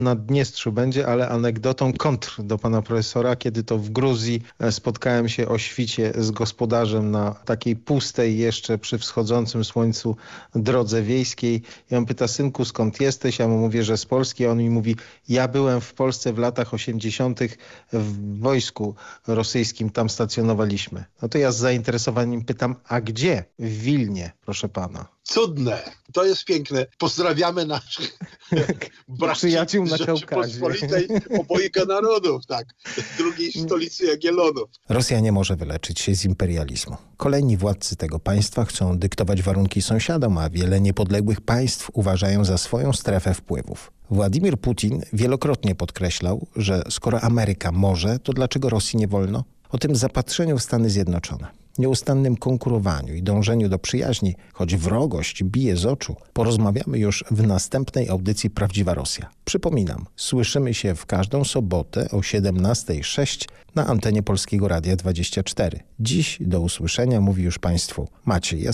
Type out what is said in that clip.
Naddniestrzu będzie, ale anegdotą kontr do pana profesora, kiedy to w Gruzji spotkałem się o świcie z gospodarzem na takiej pustej jeszcze przy wschodzącym słońcu drodze wiejskiej. I on pyta: synku, skąd jesteś? Ja mu mówię, że z Polski. A on mi mówi: ja byłem w Polsce w latach 80. w wojsku rosyjskim, tam stacjonowaliśmy. No to ja z zainteresowaniem pytam: a gdzie? W Wilnie, proszę pana. Cudne. To jest piękne. Pozdrawiamy naszych braci Przyjaciół na z Kaukazie. Rzeczypospolitej obojga narodów, tak. Drugiej stolicy Jagiellonów. Rosja nie może wyleczyć się z imperializmu. Kolejni władcy tego państwa chcą dyktować warunki sąsiadom, a wiele niepodległych państw uważają za swoją strefę wpływów. Władimir Putin wielokrotnie podkreślał, że skoro Ameryka może, to dlaczego Rosji nie wolno? O tym zapatrzeniu w Stany Zjednoczone, nieustannym konkurowaniu i dążeniu do przyjaźni, choć wrogość bije z oczu, porozmawiamy już w następnej audycji Prawdziwa Rosja. Przypominam, słyszymy się w każdą sobotę o 17:06 na antenie Polskiego Radia 24. Dziś do usłyszenia mówi już Państwu Maciej Jas.